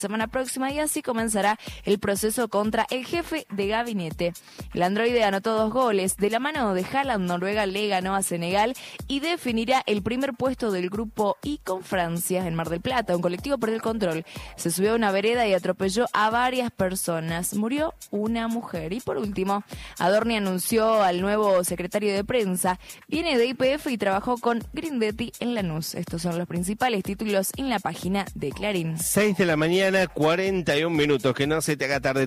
semana próxima y así comenzará el proceso contra el jefe de gabinete. El androide anotó 2 goles. De la mano de Haaland, Noruega le ganó a Senegal y definirá el primer puesto del grupo I con Francia en Mar del Plata. Un colectivo perdió el control. Se subió a una vereda y atropelló a varias personas. Murió una mujer. Y por último, Adorni anunció al nuevo secretario de prensa. Viene de YPF y trabajó con Grindetti en Lanús. Estos son los principales títulos en la página de Clarín. 6 de la mañana, 41 minutos, que no se te haga tarde.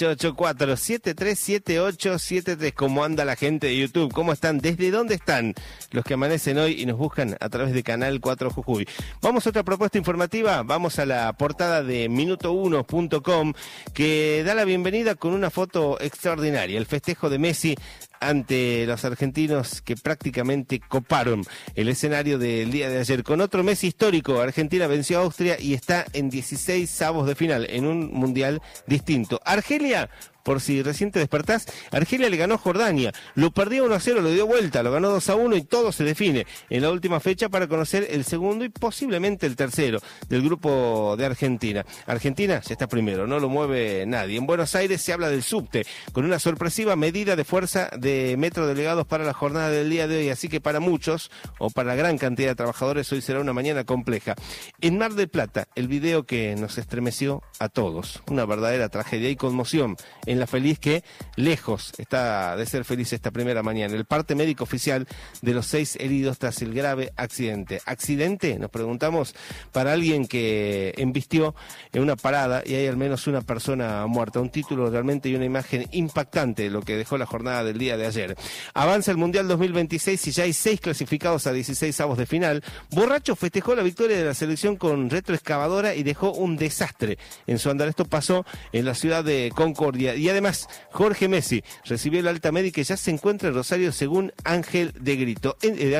3884-737873. ¿Cómo anda la gente de YouTube? ¿Cómo están? ¿Desde dónde están los que amanecen hoy y nos buscan a través de Canal 4 Jujuy? Vamos a otra propuesta informativa. Vamos a la portada de Minuto1.com, que da la bienvenida con una foto extraordinaria. El festejo de Messi ante los argentinos que prácticamente coparon el escenario del día de ayer. Con otro Messi histórico, Argentina venció a Austria y está en 16avos de final en un mundial distinto. Argelia, por si recién te despertás, Argelia le ganó a Jordania, lo perdió 1-0, lo dio vuelta, lo ganó 2-1 y todo se define en la última fecha para conocer el segundo y posiblemente el tercero del grupo de Argentina. Argentina ya está primero, no lo mueve nadie. En Buenos Aires se habla del subte, con una sorpresiva medida de fuerza de metrodelegados para la jornada del día de hoy, así que para muchos, o para la gran cantidad de trabajadores, hoy será una mañana compleja. En Mar del Plata, el video que nos estremeció a todos, una verdadera tragedia y conmoción en la feliz que lejos está de ser feliz esta primera mañana. El parte médico oficial de los 6 heridos tras el grave accidente. ¿Accidente? Nos preguntamos, para alguien que embistió en una parada y hay al menos una persona muerta. Un título realmente y una imagen impactante de lo que dejó la jornada del día de ayer. Avanza el Mundial 2026 y ya hay 6 clasificados a 16avos de final. Borracho festejó la victoria de la selección con retroexcavadora y dejó un desastre en su andar. Esto pasó en la ciudad de Concordia. Y además, Jorge Messi recibió la alta médica y ya se encuentra en Rosario según Ángel de Brito.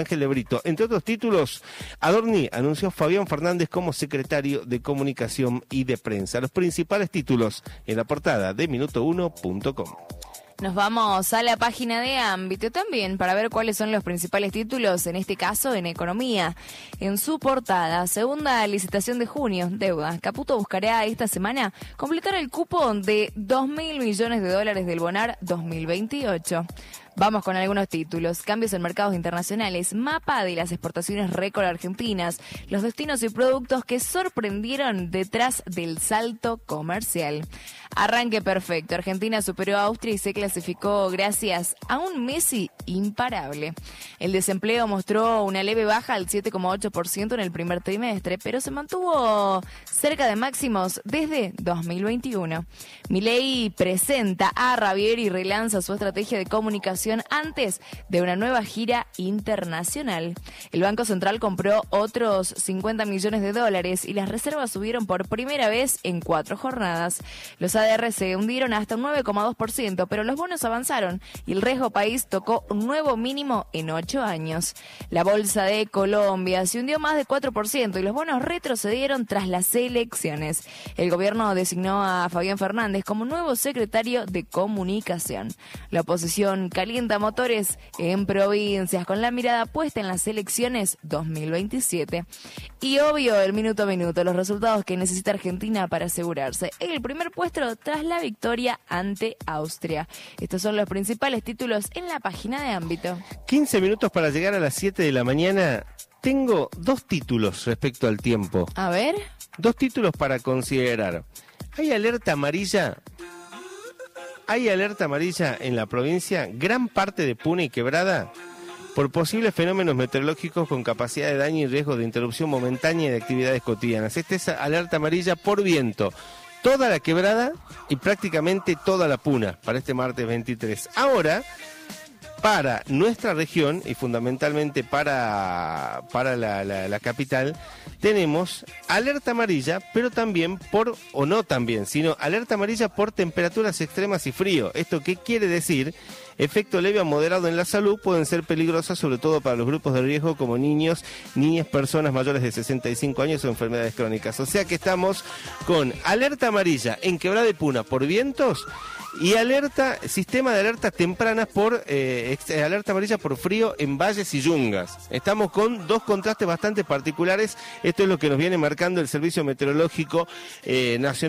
Entre otros títulos, Adorni anunció a Fabián Fernández como secretario de Comunicación y de Prensa. Los principales títulos en la portada de Minuto1.com. Nos vamos a la página de Ámbito también para ver cuáles son los principales títulos, en este caso en economía. En su portada, segunda licitación de junio, deuda. Caputo buscará esta semana completar el cupo de $2.000 millones del Bonar 2028. Vamos con algunos títulos. Cambios en mercados internacionales. Mapa de las exportaciones récord argentinas. Los destinos y productos que sorprendieron detrás del salto comercial. Arranque perfecto. Argentina superó a Austria y se clasificó gracias a un Messi imparable. El desempleo mostró una leve baja al 7,8% en el primer trimestre, pero se mantuvo cerca de máximos desde 2021. Milei presenta a Javier y relanza su estrategia de comunicación antes de una nueva gira internacional. El Banco Central compró otros $50 millones y las reservas subieron por primera vez en 4 jornadas. Los ADR se hundieron hasta un 9,2%, pero los bonos avanzaron y el riesgo país tocó un nuevo mínimo en 8 años. La bolsa de Colombia se hundió más de 4% y los bonos retrocedieron tras las elecciones. El gobierno designó a Fabián Fernández como nuevo secretario de Comunicación. La oposición calienta motores en provincias con la mirada puesta en las elecciones 2027. Y obvio, el minuto a minuto, los resultados que necesita Argentina para asegurarse el primer puesto tras la victoria ante Austria. Estos son los principales títulos en la página de Ámbito. 15 minutos para llegar a las 7 de la mañana. Tengo 2 títulos respecto al tiempo. A ver. 2 títulos para considerar. ¿Hay alerta amarilla? Hay alerta amarilla en la provincia, gran parte de Puna y Quebrada, por posibles fenómenos meteorológicos con capacidad de daño y riesgo de interrupción momentánea de actividades cotidianas. Esta es alerta amarilla por viento. Toda la Quebrada y prácticamente toda la Puna para este martes 23. Ahora, para nuestra región y fundamentalmente para la capital, tenemos alerta amarilla, pero también sino alerta amarilla por temperaturas extremas y frío. ¿Esto qué quiere decir? Efecto leve a moderado en la salud, pueden ser peligrosas sobre todo para los grupos de riesgo como niños, niñas, personas mayores de 65 años o enfermedades crónicas. O sea que estamos con alerta amarilla en Quebrada y Puna por vientos y sistema de alertas tempranas por alerta amarilla por frío en valles y yungas. Estamos con 2 contrastes bastante particulares. Esto es lo que nos viene marcando el Servicio Meteorológico Nacional.